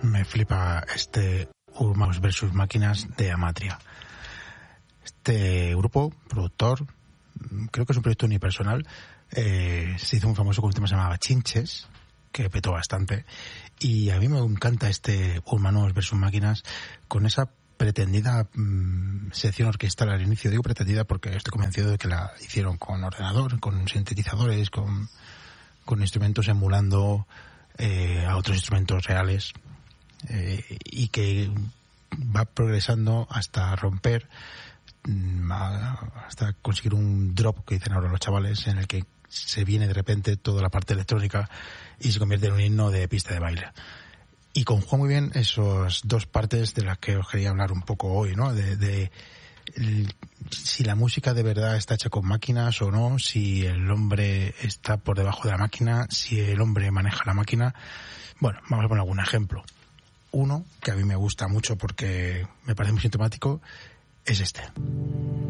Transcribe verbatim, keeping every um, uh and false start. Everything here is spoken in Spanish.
me flipa este Humanos versus Máquinas de Amatria. Este grupo, productor, creo que es un proyecto unipersonal, eh, se hizo muy famoso con un tema que se llamaba Chinches, que petó bastante, y a mí me encanta este Humanos versus Máquinas con esa pretendida mmm, sección orquestal al inicio. Digo pretendida porque estoy convencido de que la hicieron con ordenador, con sintetizadores, con, con instrumentos emulando eh, a otros instrumentos reales, eh, y que va progresando hasta romper, mmm, hasta conseguir un drop, que dicen ahora los chavales, en el que se viene de repente toda la parte electrónica y se convierte en un himno de pista de baile. Y conjuga muy bien esas dos partes de las que os quería hablar un poco hoy, ¿no? De, de el, si la música de verdad está hecha con máquinas o no, si el hombre está por debajo de la máquina, si el hombre maneja la máquina. Bueno, vamos a poner algún ejemplo. Uno que a mí me gusta mucho porque me parece muy sintomático es este.